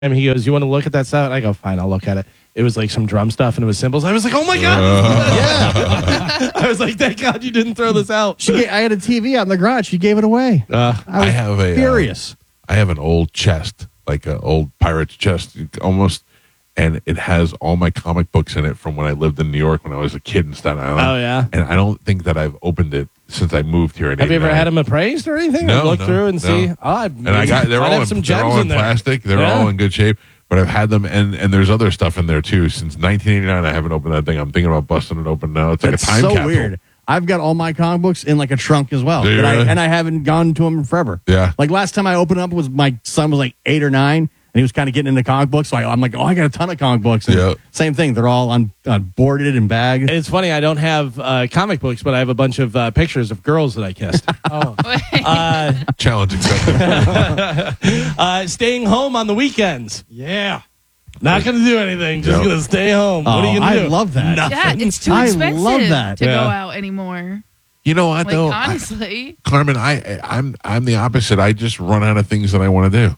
And he goes, "You want to look at that stuff?" And I go, "Fine, I'll look at it." It was like some drum stuff and it was cymbals. I was like, "Oh my God." Yeah. I was like, "Thank God you didn't throw this out." I had a TV out in the garage. She gave it away. I have a furious. I have an old chest, like an old pirate's chest, almost, and it has all my comic books in it from when I lived in New York when I was a kid in Staten Island. Oh, yeah. And I don't think that I've opened it since I moved here. Have you ever had them appraised or anything? No, Look through and see. And I got they're all in plastic. They're all in good shape. But I've had them, and there's other stuff in there too. Since 1989, I haven't opened that thing. I'm thinking about busting it open now. It's like a time capsule. Weird. I've got all my comic books in like a trunk as well. Do you really? And I haven't gone to them in forever. Yeah. Like last time I opened up was my son was like 8 or 9. And he was kind of getting into comic books. So I'm like, I got a ton of comic books. And same thing. They're all boarded and bagged. And it's funny. I don't have comic books, but I have a bunch of pictures of girls that I kissed. Challenge accepted. Staying home on the weekends. Yeah. Not going to do anything. Just going to stay home. What are you going to do? I love that. Nothing. Yeah, it's too expensive to go Yeah. out anymore. You know what, though? Honestly. Carmen, I'm the opposite. I just run out of things that I want to do.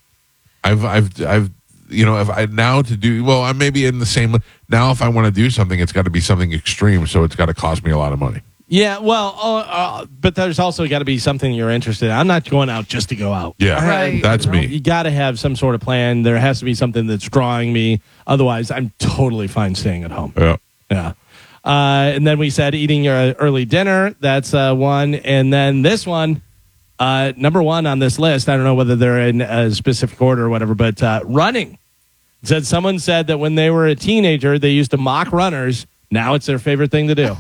I've if I now to do well, I may be in the same now. If I want to do something, it's got to be something extreme, so it's got to cost me a lot of money. Yeah, well, but there's also got to be something you're interested in. I'm not going out just to go out. Yeah, Right. That's me. You got to have some sort of plan. There has to be something that's drawing me. Otherwise, I'm totally fine staying at home. Yeah. Yeah. And then we said eating your early dinner. That's one. And then this one, number one on this list, I don't know whether they're in a specific order or whatever, but running. Someone said that when they were a teenager, they used to mock runners. Now it's their favorite thing to do.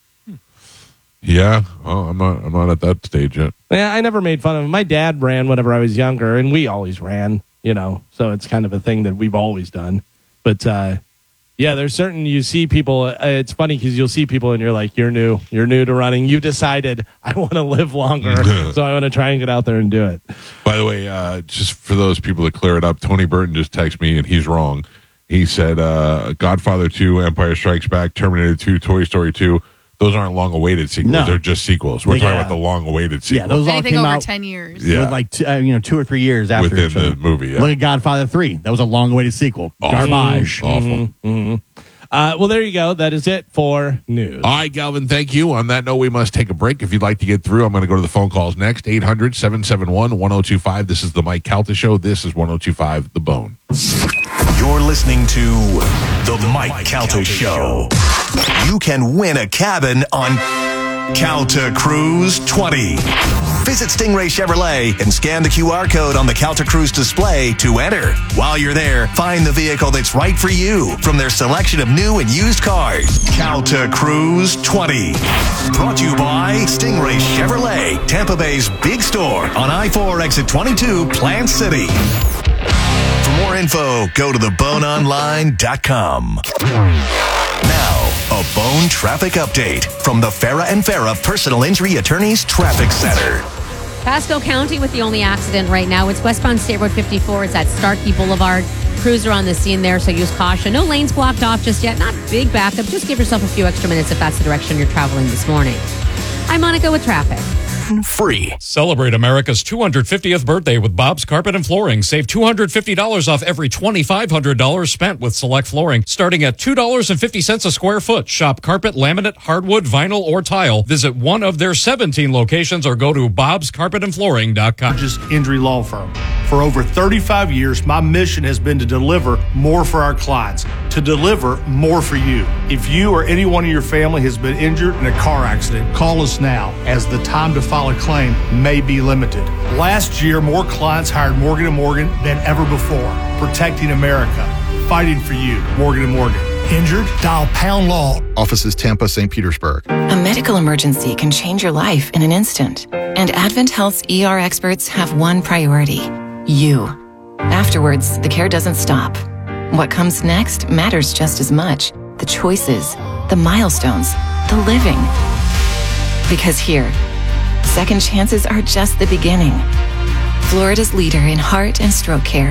Yeah. Oh, I'm not at that stage yet. Yeah, I never made fun of him. My dad ran whenever I was younger, and we always ran, so it's kind of a thing that we've always done. But, yeah, there's certain, you see people, it's funny because you'll see people and you're like, you're new to running. You decided I want to live longer, so I want to try and get out there and do it. By the way, just for those people that clear it up, Tony Burton just texted me and he's wrong. He said Godfather 2, Empire Strikes Back, Terminator 2, Toy Story 2. Those aren't long-awaited sequels. No. They're just sequels. We're talking about the long-awaited sequels. Yeah, those all Anything came over out 10 years. Yeah. with like 2 or 3 years after within each other. the movie. Yeah. Look at Godfather 3. That was a long-awaited sequel. Awful. Garbage. Awful. Well, there you go. That is it for news. All right, Galvin, thank you. On that note, we must take a break. If you'd like to get through, I'm going to go to the phone calls next. 800-771-1025. This is the Mike Calta Show. This is 1025 The Bone. You're listening to the Mike Calta Show. You can win a cabin on Calta Cruise 20. Visit Stingray Chevrolet and scan the QR code on the Calta Cruise display to enter. While you're there, find the vehicle that's right for you from their selection of new and used cars. Calta Cruise 20. Brought to you by Stingray Chevrolet, Tampa Bay's big store on I-4 exit 22, Plant City. For more info, go to theboneonline.com. Now, a Bone traffic update from the Farah and Farah Personal Injury Attorneys Traffic Center. Pasco County with the only accident right now. It's westbound State Road 54. It's at Starkey Boulevard. Crews are on the scene there, so use caution. No lanes blocked off just yet. Not big backup. Just give yourself a few extra minutes if that's the direction you're traveling this morning. I'm Monica with traffic. Free. Celebrate America's 250th birthday with Bob's Carpet and Flooring. Save $250 off every $2,500 spent with select flooring, starting at $2.50 a square foot. Shop carpet, laminate, hardwood, vinyl, or tile. Visit one of their 17 locations or go to bobscarpetandflooring.com. Just Injury Law Firm. For over 35 years, my mission has been to deliver more for our clients, to deliver more for you. If you or anyone in your family has been injured in a car accident, call us now, as the time to file a claim may be limited. Last year, more clients hired Morgan & Morgan than ever before, protecting America, fighting for you. Morgan & Morgan. Injured? Dial pound law. Offices Tampa, St. Petersburg. A medical emergency can change your life in an instant. And Advent Health's ER experts have one priority: you. Afterwards, the care doesn't stop. What comes next matters just as much. The choices, the milestones, the living. Because here, second chances are just the beginning. Florida's leader in heart and stroke care.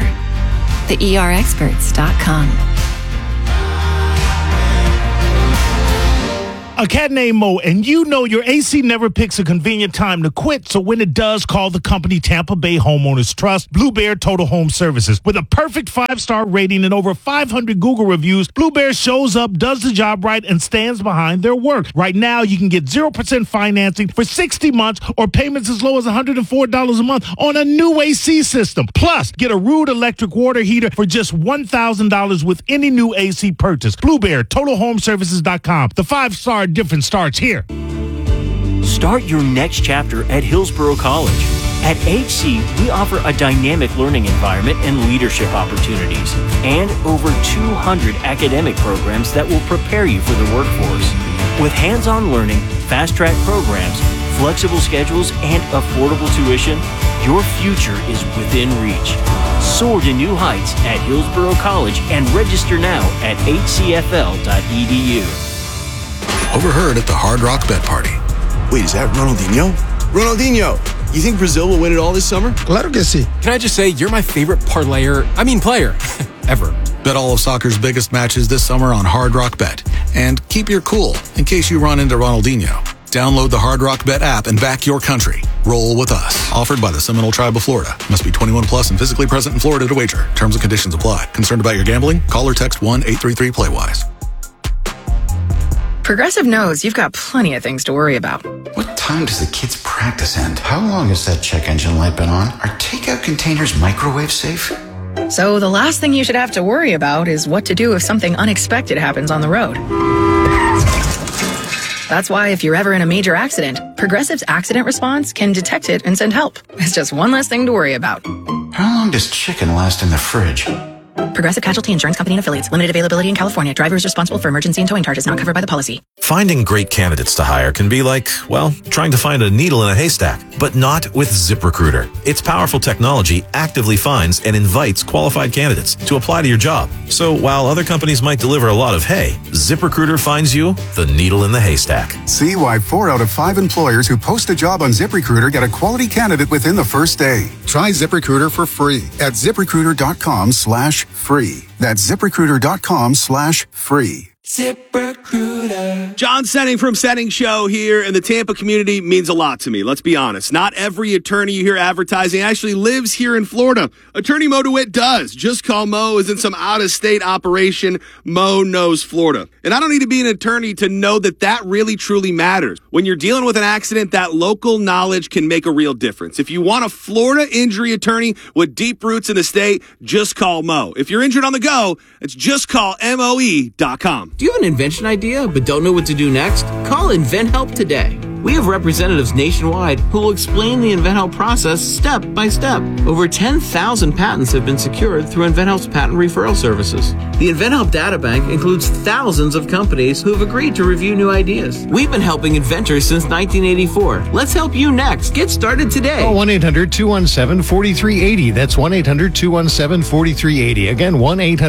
TheERexperts.com. A cat named Mo, and you know your AC never picks a convenient time to quit, so when it does, call the company Tampa Bay Homeowners Trust, Blue Bear Total Home Services. With a perfect 5-star rating and over 500 Google reviews, Blue Bear shows up, does the job right, and stands behind their work. Right now, you can get 0% financing for 60 months or payments as low as $104 a month on a new AC system. Plus, get a Rude electric water heater for just $1,000 with any new AC purchase. Blue Bear, TotalHomeservices.com. The 5-star difference starts here. Start your next chapter at Hillsborough College. At HC, we offer a dynamic learning environment and leadership opportunities, and over 200 academic programs that will prepare you for the workforce. With hands-on learning, fast-track programs, flexible schedules, and affordable tuition, your future is within reach. Soar to new heights at Hillsborough College and register now at hcfl.edu. Overheard at the Hard Rock Bet Party. Wait, is that Ronaldinho? Ronaldinho, you think Brazil will win it all this summer? Claro que sí. Can I just say, you're my favorite player, ever. Bet all of soccer's biggest matches this summer on Hard Rock Bet. And keep your cool in case you run into Ronaldinho. Download the Hard Rock Bet app and back your country. Roll with us. Offered by the Seminole Tribe of Florida. Must be 21 plus and physically present in Florida to wager. Terms and conditions apply. Concerned about your gambling? Call or text 1-833-PLAY-WISE. Progressive knows you've got plenty of things to worry about. What time does the kids' practice end? How long has that check engine light been on? Are takeout containers microwave safe? So the last thing you should have to worry about is what to do if something unexpected happens on the road. That's why if you're ever in a major accident, Progressive's accident response can detect it and send help. It's just one less thing to worry about. How long does chicken last in the fridge? Progressive Casualty Insurance Company and Affiliates. Limited availability in California. Driver is responsible for emergency and towing charges not covered by the policy. Finding great candidates to hire can be like, well, trying to find a needle in a haystack, but not with ZipRecruiter. Its powerful technology actively finds and invites qualified candidates to apply to your job. So while other companies might deliver a lot of hay, ZipRecruiter finds you the needle in the haystack. See why 4 out of 5 employers who post a job on ZipRecruiter get a quality candidate within the first day. Try ZipRecruiter for free at ZipRecruiter.com/free. That's ZipRecruiter.com/free. ZipRecruiter. John Senning from Senning Show here, and the Tampa community means a lot to me. Let's be honest. Not every attorney you hear advertising actually lives here in Florida. Attorney Mo DeWitt does. Just Call Mo isn't some out-of-state operation. Mo knows Florida. And I don't need to be an attorney to know that that really, truly matters. When you're dealing with an accident, that local knowledge can make a real difference. If you want a Florida injury attorney with deep roots in the state, just call Mo. If you're injured on the go, it's justcallmoe.com. Do you have an invention idea but don't know what to do next? Call InventHelp today. We have representatives nationwide who will explain the InventHelp process step by step. Over 10,000 patents have been secured through InventHelp's patent referral services. The InventHelp data bank includes thousands of companies who have agreed to review new ideas. We've been helping inventors since 1984. Let's help you next. Get started today. Call 1-800-217-4380. That's 1-800-217-4380. Again,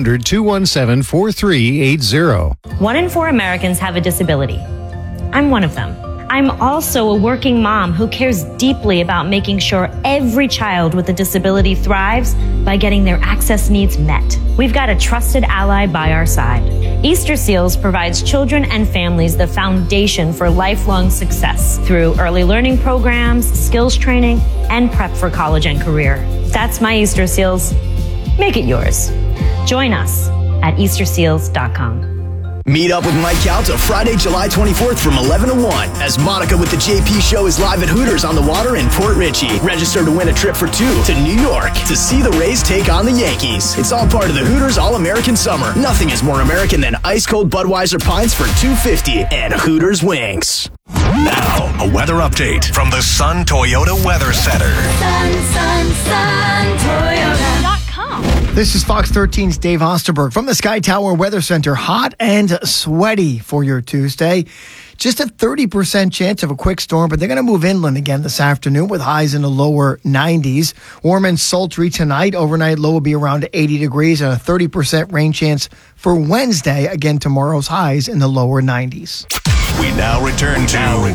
1-800-217-4380. 1 in 4 Americans have a disability. I'm one of them. I'm also a working mom who cares deeply about making sure every child with a disability thrives by getting their access needs met. We've got a trusted ally by our side. Easter Seals provides children and families the foundation for lifelong success through early learning programs, skills training, and prep for college and career. That's my Easter Seals. Make it yours. Join us at easterseals.com. Meet up with Mike Calta Friday, July 24th from 11 to 1 as Monica with the JP Show is live at Hooters on the Water in Port Richey. Register to win a trip for 2 to New York to see the Rays take on the Yankees. It's all part of the Hooters All-American Summer. Nothing is more American than ice-cold Budweiser pints for $2.50 and Hooters wings. Now, a weather update from the Sun Toyota Weather Center. Sun Toyota.com. This is Fox 13's Dave Osterberg from the Sky Tower Weather Center. Hot and sweaty for your Tuesday. Just a 30% chance of a quick storm, but they're going to move inland again this afternoon with highs in the lower 90s. Warm and sultry tonight. Overnight low will be around 80 degrees and a 30% rain chance for Wednesday. Again, tomorrow's highs in the lower 90s. We now return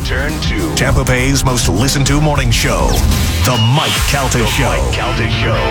to Tampa Bay's most listened to morning show, The Mike Calta Show.